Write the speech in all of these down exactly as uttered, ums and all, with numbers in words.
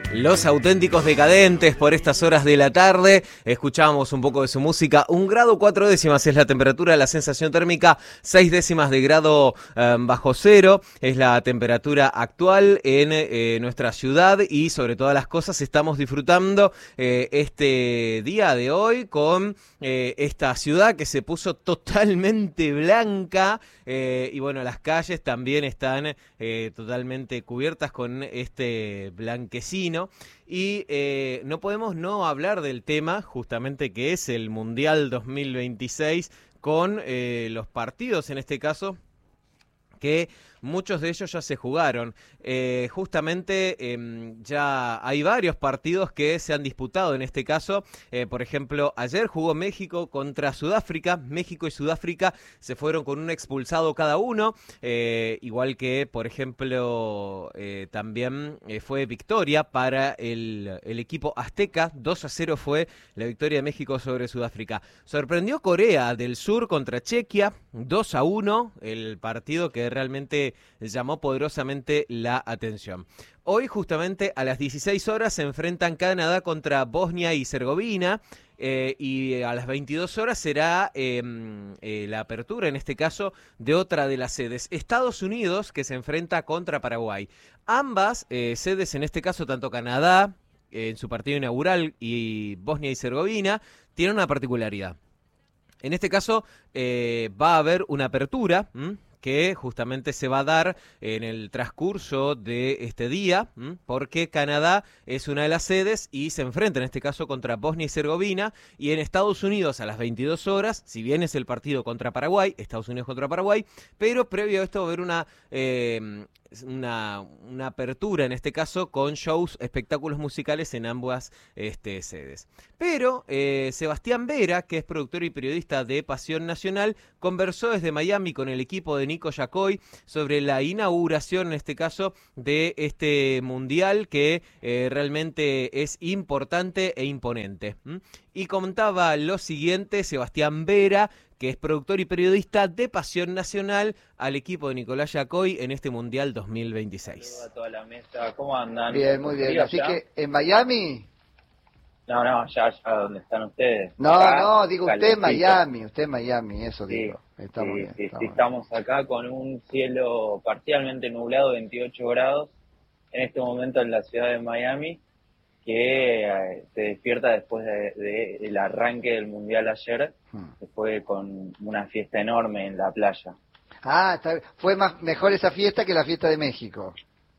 Los Auténticos Decadentes por estas horas de la tarde. Escuchamos un poco de su música. Un grado cuatro décimas es la temperatura, la sensación térmica seis décimas de grado eh, bajo cero. Es la temperatura actual en eh, nuestra ciudad y sobre todas las cosas estamos disfrutando eh, este día de hoy con eh, esta ciudad que se puso totalmente blanca eh, y bueno, las calles también están eh, totalmente cubiertas con este blanquecino. Y eh, no podemos no hablar del tema, justamente que es el Mundial dos mil veintiséis, con eh, los partidos, en este caso, que muchos de ellos ya se jugaron. Eh, justamente eh, ya hay varios partidos que se han disputado en este caso. Eh, por ejemplo, ayer jugó México contra Sudáfrica. México y Sudáfrica se fueron con un expulsado cada uno. Eh, igual que, por ejemplo, eh, también eh, fue victoria para el, el equipo azteca. dos a cero fue la victoria de México sobre Sudáfrica. Sorprendió Corea del Sur contra Chequia. dos a uno, el partido que realmente llamó poderosamente la atención. Hoy justamente a las dieciséis horas se enfrentan Canadá contra Bosnia y Herzegovina eh, y a las veintidós horas será eh, eh, la apertura, en este caso, de otra de las sedes. Estados Unidos que se enfrenta contra Paraguay. Ambas eh, sedes, en este caso tanto Canadá eh, en su partido inaugural y Bosnia y Herzegovina, tienen una particularidad. En este caso eh, va a haber una apertura ¿m? que justamente se va a dar en el transcurso de este día, ¿m? porque Canadá es una de las sedes y se enfrenta en este caso contra Bosnia y Herzegovina, y en Estados Unidos a las veintidós horas, si bien es el partido contra Paraguay, Estados Unidos contra Paraguay, pero previo a esto va a haber una... Eh, Una, una apertura, en este caso, con shows, espectáculos musicales en ambas este, sedes. Pero eh, Sebastián Vera, que es productor y periodista de Pasión Nacional, conversó desde Miami con el equipo de Nico Yacoy sobre la inauguración, en este caso, de este mundial que eh, realmente es importante e imponente. ¿Mm? Y contaba lo siguiente Sebastián Vera, que es productor y periodista de Pasión Nacional, al equipo de Nicolás Yacoy en este Mundial dos mil veintiséis. Saludos a toda la mesa, ¿cómo andan? Bien, muy bien. Así ya? que, ¿en Miami? No, no, ya, ya, donde están ustedes. No, acá, no, digo usted en calentito. Miami, usted en Miami, eso Sí, digo. Estamos sí, bien. sí, Estamos, sí, bien. estamos acá con un cielo parcialmente nublado, veintiocho grados, en este momento en la ciudad de Miami, que eh, se despierta después de, de, del arranque del Mundial ayer, Hmm. que fue con una fiesta enorme en la playa. Ah, está bien. Fue más, mejor esa fiesta que la fiesta de México.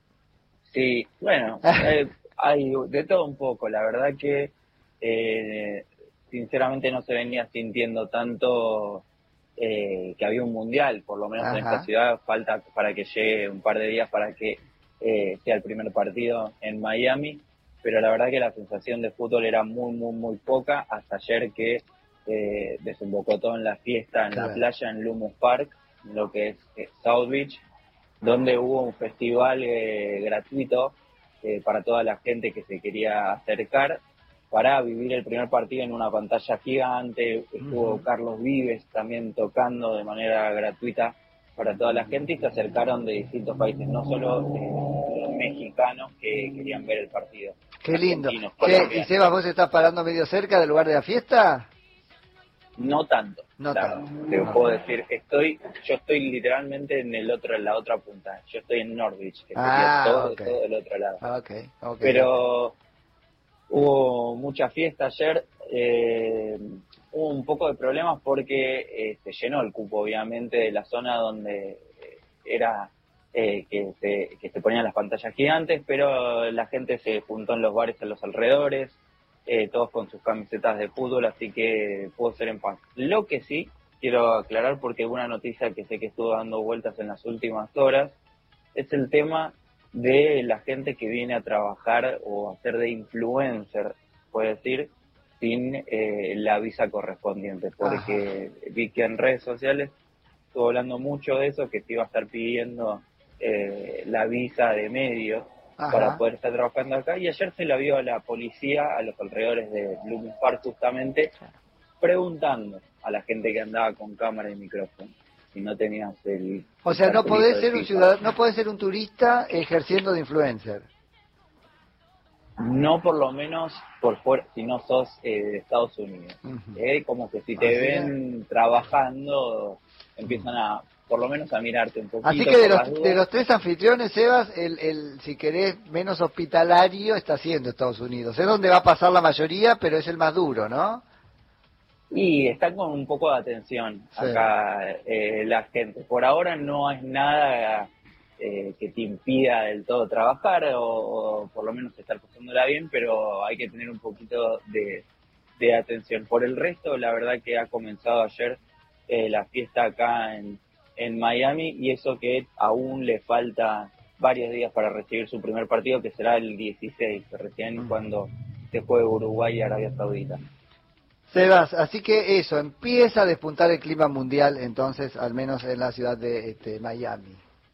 Sí, bueno, eh, hay de todo un poco. La verdad que eh, sinceramente no se venía sintiendo tanto eh, que había un mundial, por lo menos Ajá. en esta ciudad. Falta para que llegue un par de días para que eh, sea el primer partido en Miami, pero la verdad que la sensación de fútbol era muy, muy, muy poca hasta ayer que eh, desembocó todo en la fiesta en Claro. la playa en Lummus Park, en lo que es eh, South Beach, donde hubo un festival eh, gratuito eh, para toda la gente que se quería acercar para vivir el primer partido en una pantalla gigante. Estuvo Uh-huh. Carlos Vives también tocando de manera gratuita para toda la gente y se acercaron de distintos países, no solo eh, los mexicanos que querían ver el partido. Qué lindo. Argentinos, Che, ¿y colombianos. Sebas, vos estás parando medio cerca del lugar de la fiesta? No tanto, No claro, tanto. te Ah. puedo decir, estoy, yo estoy literalmente en el otro, en la otra punta, yo estoy en Norwich, que sería Ah, todo, ok. todo el otro lado. Ah, ok, ok. Pero hubo mucha fiesta ayer, eh, hubo un poco de problemas porque eh, se llenó el cupo, obviamente, de la zona donde eh, era eh, que, se, que se ponían las pantallas gigantes, pero la gente se juntó en los bares a los alrededores, eh, todos con sus camisetas de fútbol, así que pudo ser en paz. Lo que sí quiero aclarar, porque una noticia que sé que estuvo dando vueltas en las últimas horas, es el tema de la gente que viene a trabajar o a hacer de influencer, puede decir, sin eh, la visa correspondiente, porque Ajá. vi que en redes sociales estuvo hablando mucho de eso, que se iba a estar pidiendo eh, la visa de medios Ajá. para poder estar trabajando acá, y ayer se la vio a la policía a los alrededores de Lummus Park justamente, preguntando a la gente que andaba con cámara y micrófono si no tenías el... O sea, no podés ser un FIFA. ciudadano, no podés ser un turista ejerciendo de influencer. No por lo menos por fuera, si no sos eh, de Estados Unidos. Ujú. Eh, como que si te Así ven trabajando, empiezan a, por lo menos a mirarte un poquito. Así que de por las los, dudas. de los tres anfitriones, Sebas, el, el, si querés, menos hospitalario está siendo Estados Unidos. Es donde va a pasar la mayoría, pero es el más duro, ¿no? Y está con un poco de atención Sí. acá eh, la gente. Por ahora no es nada eh, que te impida del todo trabajar o, o por lo menos estar pasándola bien, pero hay que tener un poquito de, de atención. Por el resto, la verdad que ha comenzado ayer eh, la fiesta acá en, en Miami y eso que aún le falta varios días para recibir su primer partido, que será el dieciséis, recién cuando se juegue Uruguay y Arabia Saudita. Sebas, así que eso, empieza a despuntar el clima mundial, entonces, al menos en la ciudad de este, Miami.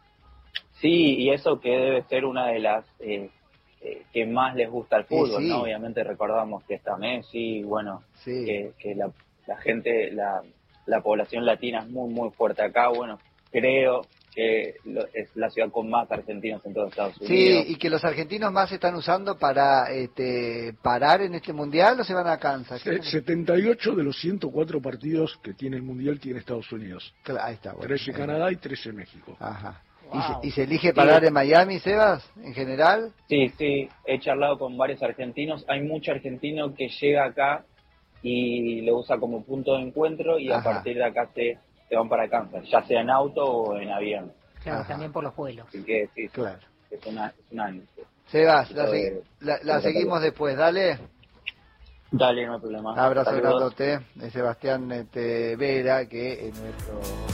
Sí, y eso que debe ser una de las eh, eh, que más les gusta el fútbol, sí. ¿no? Obviamente recordamos que está Messi, bueno, Sí. que, que la, la gente, la, la población latina es muy, muy fuerte acá. Bueno, creo que lo, es la ciudad con más argentinos en todo Estados Sí, Unidos. y que los argentinos más se están usando para este, parar en este mundial o se van a Kansas. Se- setenta y ocho de los ciento cuatro partidos que tiene el Mundial tiene Estados Unidos. Claro, ahí está. Bueno. trece Canadá y trece México. Ajá. ¿Y, Wow. se, ¿Y se elige parar Sí. en Miami, Sebas, en general? Sí, sí, he charlado con varios argentinos. Hay mucho argentino que llega acá y lo usa como punto de encuentro y Ajá. a partir de acá se, se van para Kansas, ya sea en auto o en avión. Claro, Ajá. también por los vuelos. Así que sí, Claro. es una, es una anuncio. Sebas, la, Eso segui- de- la, la de- seguimos después, dale. Dale, no hay problema. Abrazo Saludos. grandote de Sebastián este, Vera, que es nuestro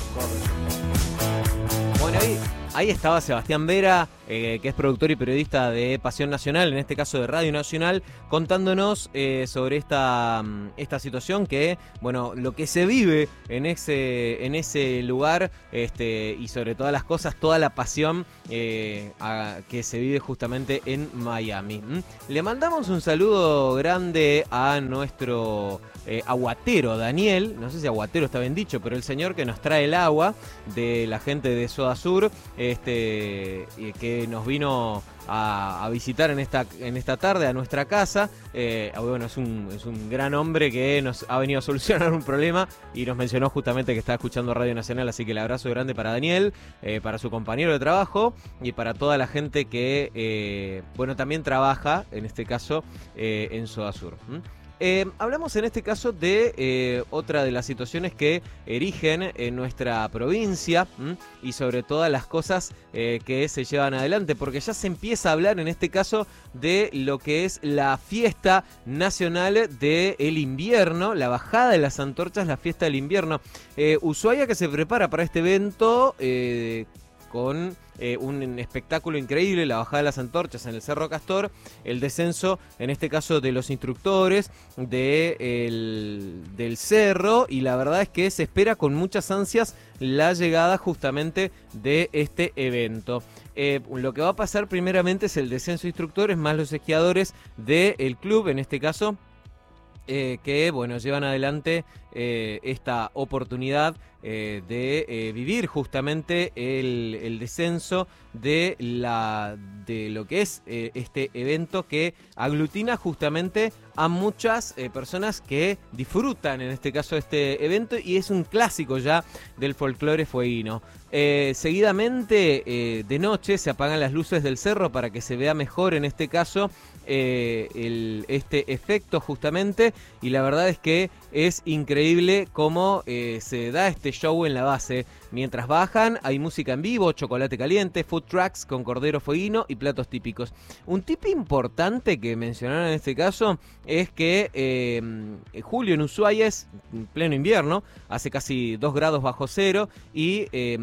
corresponsal. Bueno, ahí, ahí estaba Sebastián Vera, eh, que es productor y periodista de Pasión Nacional, en este caso de Radio Nacional, contándonos eh, sobre esta, mm, esta situación que, bueno, lo que se vive en ese, en ese lugar este, y sobre todas las cosas, toda la pasión eh, a- que se vive justamente en Miami. ¿Mm? Le mandamos un saludo grande a nuestro eh, aguatero Daniel, no sé si aguatero está bien dicho, pero el señor que nos trae el agua de la gente de Soda Sur, este, y que nos vino a, a visitar en esta en esta tarde a nuestra casa. Eh, bueno, es un, es un gran hombre que nos ha venido a solucionar un problema y nos mencionó justamente que está escuchando Radio Nacional, así que el abrazo grande para Daniel, eh, para su compañero de trabajo y para toda la gente que, eh, bueno, también trabaja, en este caso, eh, en Soda Sur. ¿Mm? Eh, hablamos en este caso de eh, otra de las situaciones que erigen en nuestra provincia, ¿m? Y sobre todas las cosas eh, que se llevan adelante, porque ya se empieza a hablar en este caso de lo que es la fiesta nacional del invierno, la bajada de las antorchas, la fiesta del invierno. Eh, Ushuaia que se prepara para este evento eh, con eh, un espectáculo increíble, la bajada de las antorchas en el Cerro Castor, el descenso, en este caso, de los instructores de el, del cerro, y la verdad es que se espera con muchas ansias la llegada justamente de este evento. Eh, lo que va a pasar primeramente es el descenso de instructores más los esquiadores del club, en este caso, Eh, que bueno, llevan adelante eh, esta oportunidad eh, de eh, vivir justamente el, el descenso de la de lo que es eh, este evento que aglutina justamente a muchas eh, personas que disfrutan en este caso este evento y es un clásico ya del folclore fueguino. Eh, seguidamente eh, de noche se apagan las luces del cerro para que se vea mejor en este caso eh, el, este efecto justamente, y la verdad es que es increíble cómo eh, se da este show en la base. Mientras bajan hay música en vivo, chocolate caliente, food trucks con cordero fueguino y platos típicos. Un tip importante que mencionaron en este caso es que eh, julio en Ushuaia es pleno invierno, hace casi dos grados bajo cero y eh,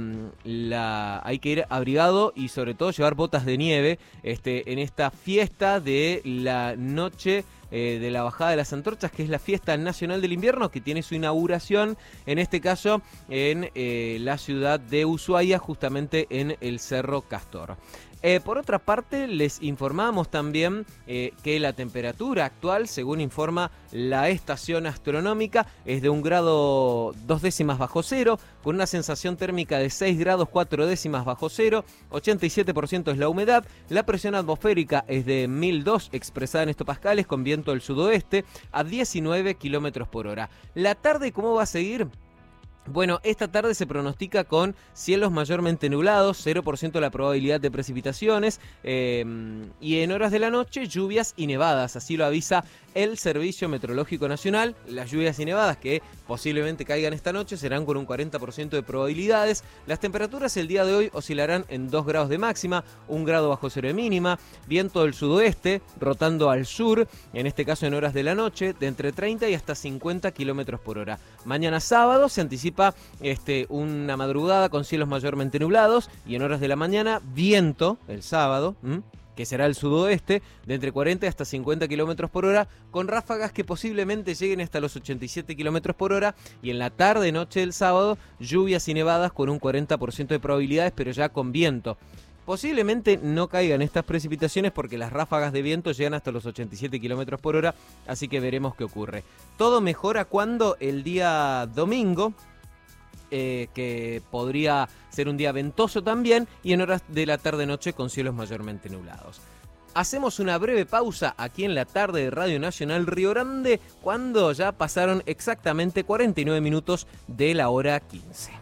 la, hay que ir abrigado y sobre todo llevar botas de nieve este, en esta fiesta de la noche eh, de la bajada de las antorchas, que es la fiesta nacional del invierno, que tiene su inauguración en este caso en eh, la ciudad de Ushuaia, justamente en el Cerro Castor. Eh, por otra parte, les informamos también eh, que la temperatura actual, según informa la estación astronómica, es de un grado dos décimas bajo cero, con una sensación térmica de seis grados cuatro décimas bajo cero, ochenta y siete por ciento es la humedad, la presión atmosférica es de mil dos expresada en hectopascales, con viento del sudoeste a diecinueve kilómetros por hora. La tarde, ¿cómo va a seguir? Bueno, esta tarde se pronostica con cielos mayormente nublados, cero por ciento la probabilidad de precipitaciones eh, y en horas de la noche lluvias y nevadas, así lo avisa el Servicio Meteorológico Nacional. Las lluvias y nevadas que posiblemente caigan esta noche serán con un cuarenta por ciento de probabilidades. Las temperaturas el día de hoy oscilarán en dos grados de máxima, un grado bajo cero de mínima, viento del sudoeste rotando al sur, en este caso en horas de la noche, de entre treinta y hasta cincuenta kilómetros por hora. Mañana sábado se anticipa Este, una madrugada con cielos mayormente nublados y en horas de la mañana viento el sábado, ¿m? que será el sudoeste, de entre cuarenta hasta cincuenta kilómetros por hora, con ráfagas que posiblemente lleguen hasta los ochenta y siete kilómetros por hora, y en la tarde noche del sábado lluvias y nevadas con un cuarenta por ciento de probabilidades, pero ya con viento. Posiblemente no caigan estas precipitaciones porque las ráfagas de viento llegan hasta los ochenta y siete kilómetros por hora, así que veremos qué ocurre. Todo mejora cuando el día domingo, Eh, que podría ser un día ventoso también, y en horas de la tarde-noche con cielos mayormente nublados. Hacemos una breve pausa aquí en la tarde de Radio Nacional Río Grande, cuando ya pasaron exactamente cuarenta y nueve minutos de la hora quince.